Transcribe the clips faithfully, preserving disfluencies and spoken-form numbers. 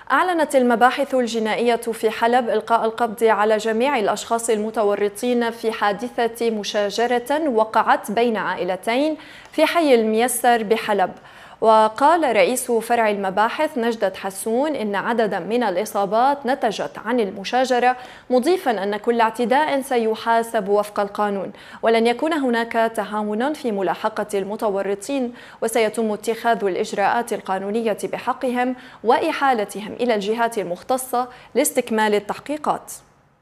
أعلنت المباحث الجنائية في حلب إلقاء القبض على جميع الأشخاص المتورطين في حادثة مشاجرة وقعت بين عائلتين في حي الميسر بحلب. وقال رئيس فرع المباحث نجدة حسون إن عددا من الإصابات نتجت عن المشاجرة، مضيفا أن كل اعتداء سيحاسب وفق القانون، ولن يكون هناك تهاون في ملاحقة المتورطين، وسيتم اتخاذ الإجراءات القانونية بحقهم وإحالتهم إلى الجهات المختصة لاستكمال التحقيقات.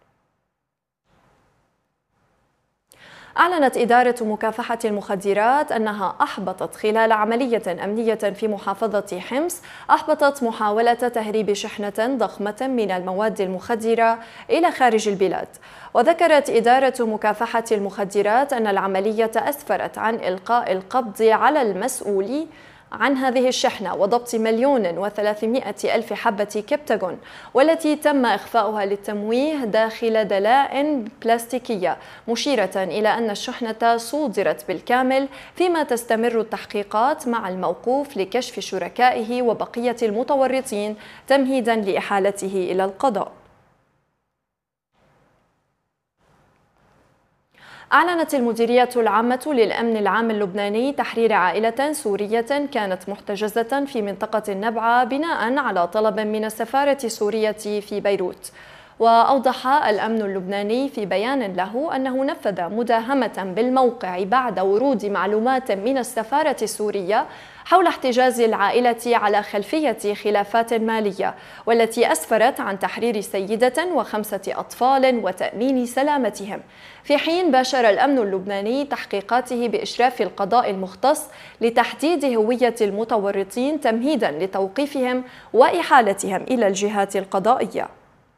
أعلنت إدارة مكافحة المخدرات أنها أحبطت خلال عملية أمنية في محافظة حمص أحبطت محاولة تهريب شحنة ضخمة من المواد المخدرة إلى خارج البلاد. وذكرت إدارة مكافحة المخدرات أن العملية أسفرت عن إلقاء القبض على المسؤول عن هذه الشحنة وضبط مليون وثلاثمائة ألف حبة كبتاغون، والتي تم إخفاؤها للتمويه داخل دلائن بلاستيكية، مشيرة إلى أن الشحنة صودرت بالكامل، فيما تستمر التحقيقات مع الموقوف لكشف شركائه وبقية المتورطين تمهيدا لإحالته إلى القضاء. أعلنت المديرية العامة للأمن العام اللبناني تحرير عائلة سورية كانت محتجزة في منطقة النبعة بناء على طلب من السفارة السورية في بيروت. وأوضح الأمن اللبناني في بيان له أنه نفذ مداهمة بالموقع بعد ورود معلومات من السفارة السورية حول احتجاز العائلة على خلفية خلافات مالية، والتي أسفرت عن تحرير سيدة وخمسة أطفال وتأمين سلامتهم، في حين باشر الأمن اللبناني تحقيقاته بإشراف القضاء المختص لتحديد هوية المتورطين تمهيدا لتوقيفهم وإحالتهم إلى الجهات القضائية.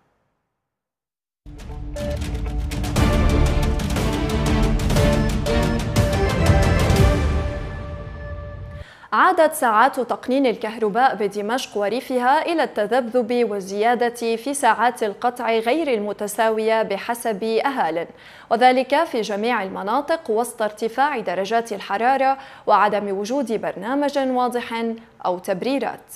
عادت ساعات تقنين الكهرباء بدمشق وريفها إلى التذبذب والزيادة في ساعات القطع غير المتساوية بحسب أهالٍ، وذلك في جميع المناطق وسط ارتفاع درجات الحرارة وعدم وجود برنامج واضح أو تبريرات.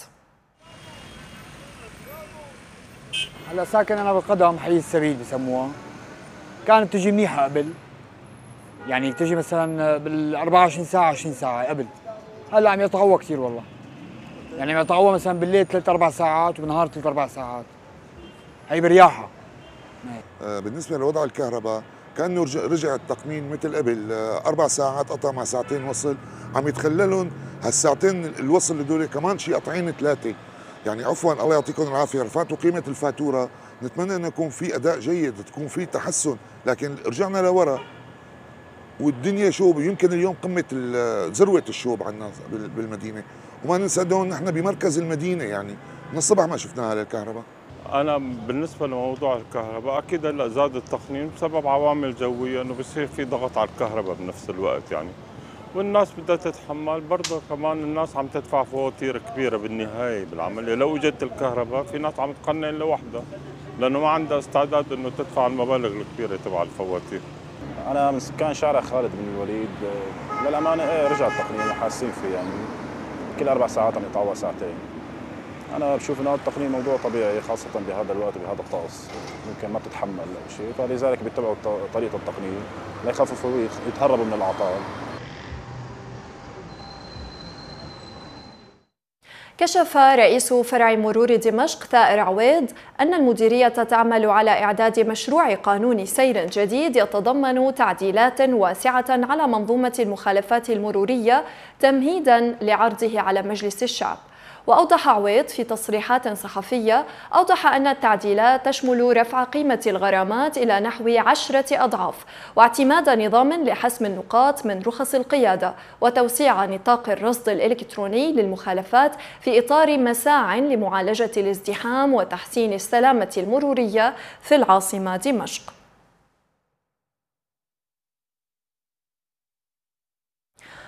هلا ساكن أنا بالقدم، حي السبيل بسموها. كانت تجي منيحة قبل، يعني تجي مثلا بال أربعة وعشرين ساعة عشرين ساعة قبل. هلا عم يتقوى كثير والله، يعني عم يتقوى مثلا بالليل ثلاث أربع ساعات وبالنهار ثلاث أربع ساعات، هي برياحة. آه بالنسبة لوضع الكهرباء كأنه رجع التقنين مثل قبل، آه أربع ساعات قطع مع ساعتين وصل، عم يتخللهم هالساعتين الوصل هدول كمان شيء قطعين ثلاثة، يعني عفوا الله يعطيكم العافية، رفعتوا قيمة الفاتورة، نتمنى أن يكون في أداء جيد، تكون في تحسن، لكن رجعنا لورا والدنيا شوب، يمكن اليوم قمة ذروة الشوب عندنا بالمدينة، وما ننسى انه نحن بمركز المدينة، يعني من الصبح ما شفناها للكهرباء. أنا بالنسبة لموضوع الكهرباء أكيد هلا زاد التقنين بسبب عوامل جوية، إنه بصير في ضغط على الكهرباء بنفس الوقت يعني، والناس بدها تتحمل برضه، كمان الناس عم تدفع فواتير كبيرة بالنهاية بالعملية. لو اجت الكهرباء في ناس عم تقنن لوحدها لأنه ما عندها استعداد إنه تدفع المبالغ الكبيرة تبع الفواتير. أنا من سكان شارع خالد بن الوليد، للأمانة إيه رجع التقنين وحاسين فيه، يعني كل أربع ساعات عم يتعوى ساعتين. أنا بشوف إنه التقنين موضوع طبيعي، خاصة بهذا الوقت وبهذا الطقس، ممكن ما بتتحمل أو شيء، فلذلك بيتبعوا طريقة التقنين ليخففوا ويتهربوا من الأعطال. كشف رئيس فرع مرور دمشق ثائر عويض أن المديرية تعمل على إعداد مشروع قانون سير جديد يتضمن تعديلات واسعة على منظومة المخالفات المرورية تمهيداً لعرضه على مجلس الشعب. وأوضح عويض في تصريحات صحفية أوضح أن التعديلات تشمل رفع قيمة الغرامات إلى نحو عشرة أضعاف، واعتماد نظام لحسم النقاط من رخص القيادة، وتوسيع نطاق الرصد الإلكتروني للمخالفات في إطار مساع لمعالجة الازدحام وتحسين السلامة المرورية في العاصمة دمشق.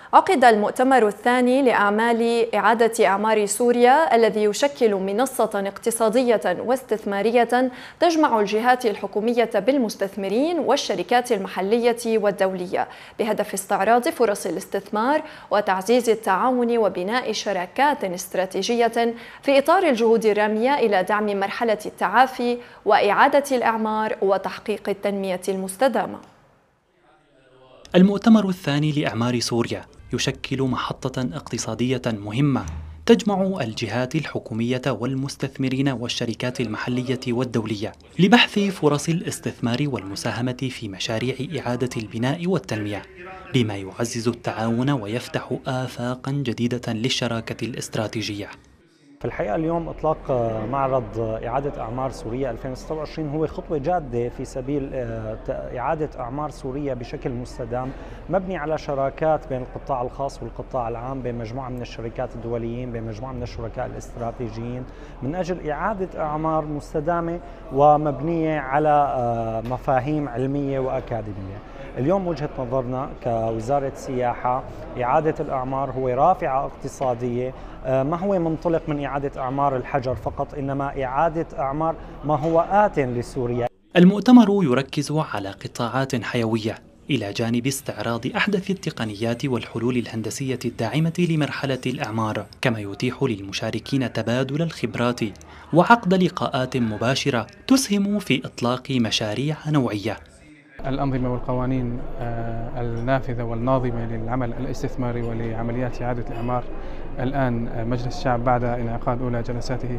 عقد المؤتمر الثاني لأعمال إعادة أعمار سوريا الذي يشكل منصة اقتصادية واستثمارية تجمع الجهات الحكومية بالمستثمرين والشركات المحلية والدولية بهدف استعراض فرص الاستثمار وتعزيز التعاون وبناء شراكات استراتيجية في إطار الجهود الرامية إلى دعم مرحلة التعافي وإعادة الأعمار وتحقيق التنمية المستدامة. المؤتمر الثاني لأعمار سوريا يشكل محطة اقتصادية مهمة تجمع الجهات الحكومية والمستثمرين والشركات المحلية والدولية لبحث فرص الاستثمار والمساهمة في مشاريع إعادة البناء والتنمية، بما يعزز التعاون ويفتح آفاقا جديدة للشراكة الاستراتيجية. في الحقيقة اليوم إطلاق معرض إعادة أعمار سوريا ألفين وستة وعشرين هو خطوة جادة في سبيل إعادة أعمار سوريا بشكل مستدام، مبني على شراكات بين القطاع الخاص والقطاع العام، بين مجموعة من الشركات الدوليين، بين مجموعة من الشركاء الاستراتيجيين، من أجل إعادة أعمار مستدامة ومبنية على مفاهيم علمية وأكاديمية. اليوم وجهة نظرنا كوزارة سياحة إعادة الأعمار هو رافعة اقتصادية، ما هو منطلق من إعادة أعمار الحجر فقط، إنما إعادة أعمار ما هو آت لسوريا. المؤتمر يركز على قطاعات حيوية إلى جانب استعراض أحدث التقنيات والحلول الهندسية الداعمة لمرحلة الأعمار، كما يتيح للمشاركين تبادل الخبرات وعقد لقاءات مباشرة تسهم في إطلاق مشاريع نوعية. الأنظمة والقوانين النافذة والناظمة للعمل الاستثماري ولعمليات إعادة الأعمار، الآن مجلس الشعب بعد انعقاد أولى جلساته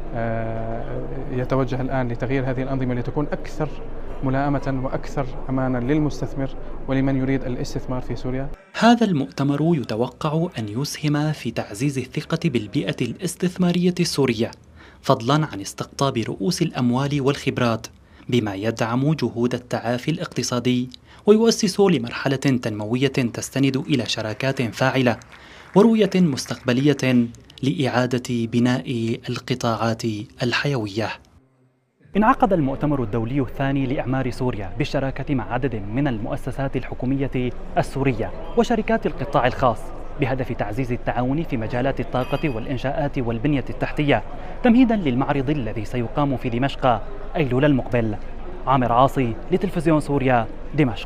يتوجه الآن لتغيير هذه الأنظمة لتكون أكثر ملائمة وأكثر أمانا للمستثمر ولمن يريد الاستثمار في سوريا. هذا المؤتمر يتوقع أن يسهم في تعزيز الثقة بالبيئة الاستثمارية السورية، فضلا عن استقطاب رؤوس الأموال والخبرات، بما يدعم جهود التعافي الاقتصادي ويؤسس لمرحلة تنموية تستند إلى شراكات فاعلة ورؤية مستقبلية لإعادة بناء القطاعات الحيوية. انعقد المؤتمر الدولي الثاني لأعمار سوريا بالشراكة مع عدد من المؤسسات الحكومية السورية وشركات القطاع الخاص بهدف تعزيز التعاون في مجالات الطاقة والإنشاءات والبنية التحتية، تمهيدا للمعرض الذي سيقام في دمشق أيلول المقبل. عامر عاصي لتلفزيون سوريا، دمشق.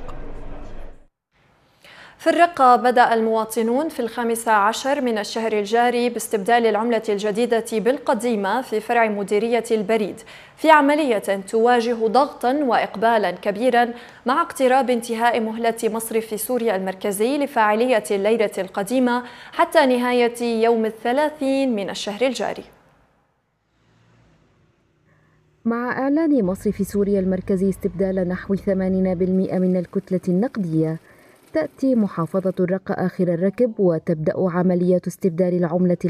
في الرقة بدأ المواطنون في الخامس عشر من الشهر الجاري باستبدال العملة الجديدة بالقديمة في فرع مديرية البريد، في عملية تواجه ضغطا وإقبالا كبيرا مع اقتراب انتهاء مهلة مصرف سوريا المركزي لفاعلية الليرة القديمة حتى نهاية يوم الثلاثين من الشهر الجاري. مع إعلان مصرف سوريا المركزي استبدال نحو ثمانين بالمئة من الكتلة النقدية، تأتي محافظة الرقة آخر الركب وتبدأ عملية استبدال العملة